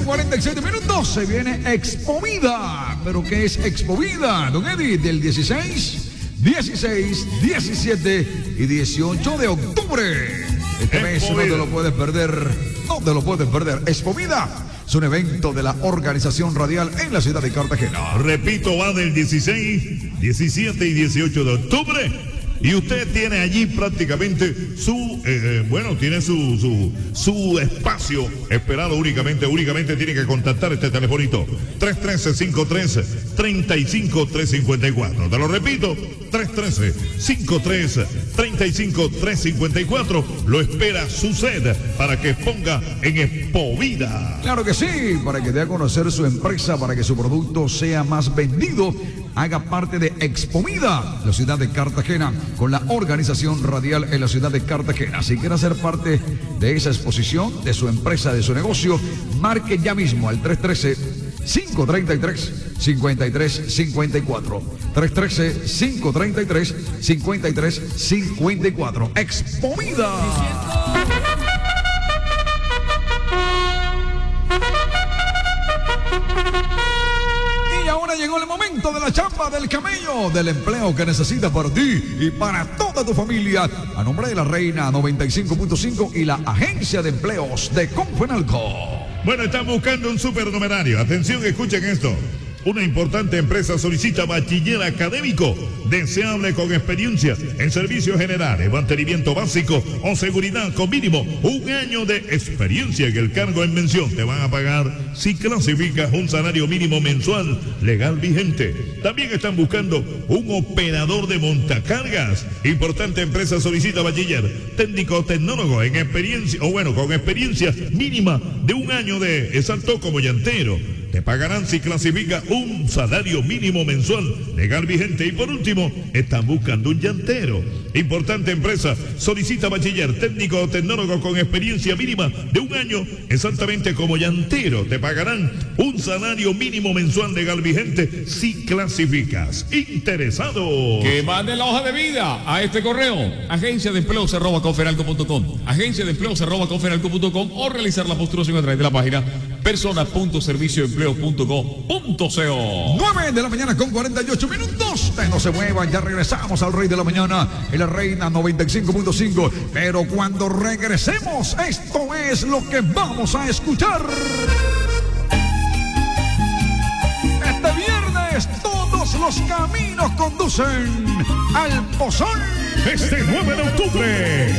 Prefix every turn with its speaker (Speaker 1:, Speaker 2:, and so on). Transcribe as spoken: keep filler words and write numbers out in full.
Speaker 1: cuarenta y siete minutos. Se viene Expovida. ¿Pero qué es Expovida, don Eddie? Del dieciséis, dieciséis, diecisiete y dieciocho de octubre. Este mes no te lo puedes perder. No te lo puedes perder. Expovida es un evento de la Organización Radial en la ciudad de Cartagena.
Speaker 2: Repito, va del dieciséis, diecisiete y dieciocho de octubre. Y usted tiene allí prácticamente su, eh, bueno, tiene su, su, su espacio esperado únicamente, únicamente tiene que contactar este telefonito, tres uno tres, cinco tres, tres cinco tres cinco cuatro. Te lo repito, tres uno tres, cinco tres, tres cinco tres cinco cuatro. Lo espera su sed para que ponga en Expovida.
Speaker 1: Claro que sí, para que dé a conocer su empresa, para que su producto sea más vendido. Haga parte de Expovida, la ciudad de Cartagena, con la Organización Radial en la ciudad de Cartagena. Si quiere ser parte de esa exposición, de su empresa, de su negocio, marque ya mismo al tres uno tres, cinco tres tres, cinco tres cinco cuatro. tres uno tres, cinco tres tres, cinco tres cinco cuatro. Expovida. Llegó el momento de la chamba del camello, del empleo que necesitas para ti y para toda tu familia. A nombre de la Reina noventa y cinco punto cinco y la Agencia de Empleos de Confenalco.
Speaker 2: Bueno, están buscando un supernumerario. Atención, escuchen esto. Una importante empresa solicita bachiller académico deseable con experiencia en servicios generales, mantenimiento básico o seguridad con mínimo un año de experiencia en el cargo en mención. Te van a pagar si clasificas un salario mínimo mensual legal vigente. También están buscando un operador de montacargas. Importante empresa solicita bachiller técnico tecnólogo en experiencia, o bueno, con experiencia mínima de un año de exacto como llantero. Te pagarán si clasifica un salario mínimo mensual legal vigente. Y por último, están buscando un llantero. Importante empresa solicita bachiller técnico o tecnólogo con experiencia mínima de un año exactamente como llantero. Te pagarán un salario mínimo mensual legal vigente si clasificas. Interesado,
Speaker 3: que mande la hoja de vida a este correo: agencia de empleos arroba confenalco punto com, agencia de empleos arroba confenalco punto com, o realizar la postulación a través de la página persona punto servicio empleo punto com punto co.
Speaker 1: nueve de la mañana con cuarenta y ocho minutos. Ustedes no se muevan, ya regresamos al Rey de la Mañana en la Reina noventa y cinco punto cinco. Pero cuando regresemos, esto es lo que vamos a escuchar. Este viernes todos los caminos conducen al Pozón.
Speaker 2: Este nueve de octubre,